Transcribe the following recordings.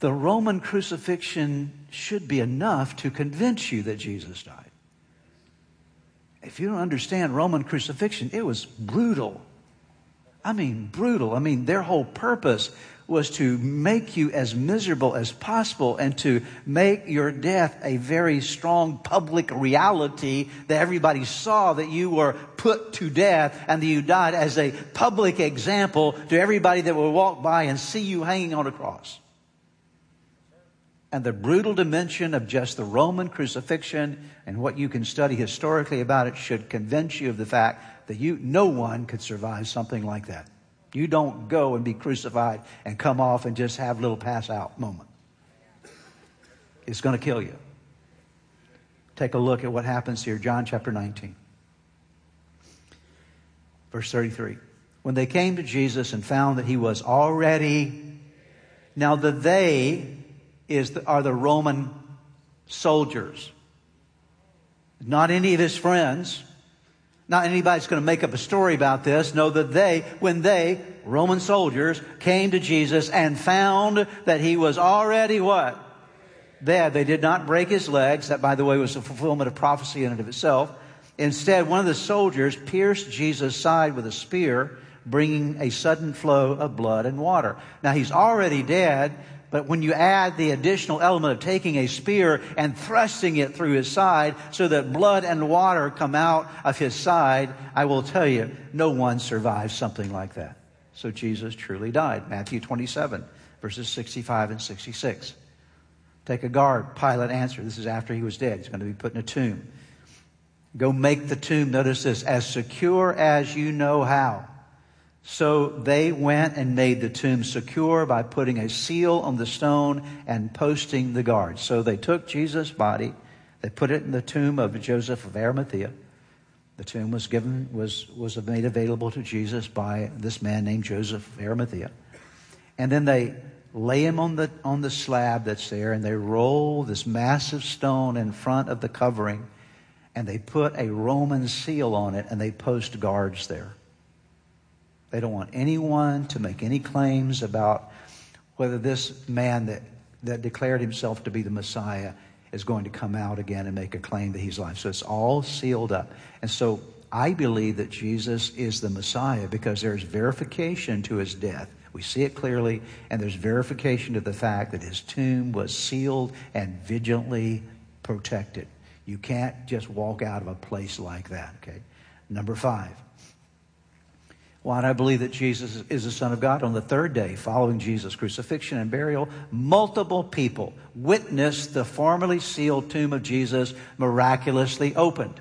The Roman crucifixion should be enough to convince you that Jesus died. If you don't understand Roman crucifixion, it was brutal. I mean, brutal. I mean, their whole purpose was to make you as miserable as possible and to make your death a very strong public reality that everybody saw that you were put to death and that you died as a public example to everybody that would walk by and see you hanging on a cross. And the brutal dimension of just the Roman crucifixion and what you can study historically about it should convince you of the fact that no one could survive something like that. You don't go and be crucified and come off and just have a little pass out moment. It's going to kill you. Take a look at what happens here. John chapter 19. Verse 33. When they came to Jesus and found that he was already... Now the they are the Roman soldiers. Not any of his friends. Not anybody's going to make up a story about this. No, when they, Roman soldiers, came to Jesus and found that he was already what? Dead. They did not break his legs. That, by the way, was a fulfillment of prophecy in and of itself. Instead, one of the soldiers pierced Jesus' side with a spear, bringing a sudden flow of blood and water. Now, he's already dead. But when you add the additional element of taking a spear and thrusting it through his side so that blood and water come out of his side, I will tell you, no one survives something like that. So Jesus truly died. Matthew 27, verses 65 and 66. Take a guard. Pilate answered. This is after he was dead. He's going to be put in a tomb. Go make the tomb, notice this, as secure as you know how. So they went and made the tomb secure by putting a seal on the stone and posting the guards. So they took Jesus' body, they put it in the tomb of Joseph of Arimathea. The tomb was made available to Jesus by this man named Joseph of Arimathea. And then they lay him on the slab that's there, and they roll this massive stone in front of the covering, and they put a Roman seal on it, and they post guards there. They don't want anyone to make any claims about whether this man that declared himself to be the Messiah is going to come out again and make a claim that he's alive. So it's all sealed up. And so I believe that Jesus is the Messiah because there's verification to his death. We see it clearly, and there's verification to the fact that his tomb was sealed and vigilantly protected. You can't just walk out of a place like that, okay? Number 5. Why do I believe that Jesus is the Son of God? On the third day, following Jesus' crucifixion and burial, multiple people witnessed the formerly sealed tomb of Jesus miraculously opened.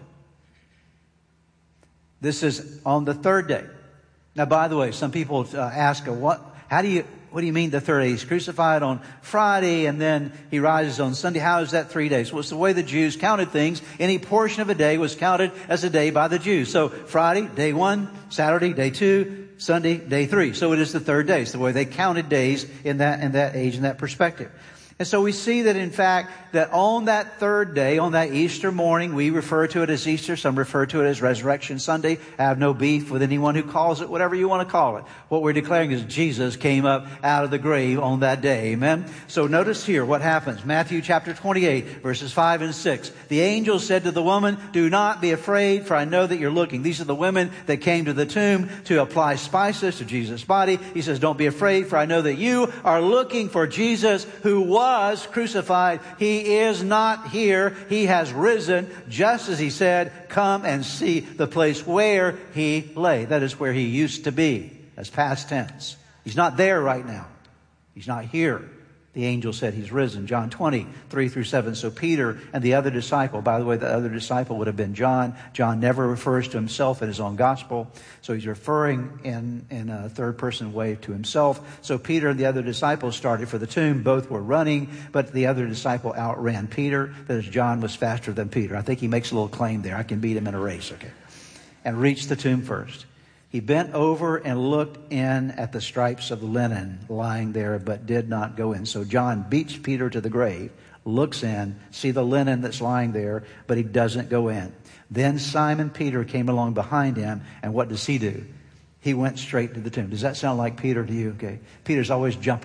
This is on the third day. Now, by the way, some people ask, what do you mean the third day? He's crucified on Friday and then he rises on Sunday. How is that 3 days? Well, it's the way the Jews counted things. Any portion of a day was counted as a day by the Jews. So Friday, day 1, Saturday, day 2, Sunday, day 3. So it is the third day. It's the way they counted days in that age and that perspective. And so we see that, in fact, that on that third day, on that Easter morning, we refer to it as Easter. Some refer to it as Resurrection Sunday. I have no beef with anyone who calls it whatever you want to call it. What we're declaring is Jesus came up out of the grave on that day. Amen? So notice here what happens. Matthew chapter 28, verses 5 and 6. The angel said to the woman, "Do not be afraid, for I know that you're looking." These are the women that came to the tomb to apply spices to Jesus' body. He says, "Don't be afraid, for I know that you are looking for Jesus who was crucified. He is not here. He has risen, just as he said. Come and see the place where he lay." That is where he used to be. That's past tense. He's not there right now. He's not here. The angel said he's risen. John 20, 3 through 7. So Peter and the other disciple, by the way, the other disciple would have been John. John never refers to himself in his own gospel. So he's referring in a third person way to himself. So Peter and the other disciple started for the tomb. Both were running, but the other disciple outran Peter. That is, John was faster than Peter. I think he makes a little claim there. I can beat him in a race, okay? And reached the tomb first. He bent over and looked in at the stripes of the linen lying there, but did not go in. So John beats Peter to the grave, looks in, see the linen that's lying there, but he doesn't go in. Then Simon Peter came along behind him, and what does he do? He went straight to the tomb. Does that sound like Peter to you? Okay. Peter's always jumping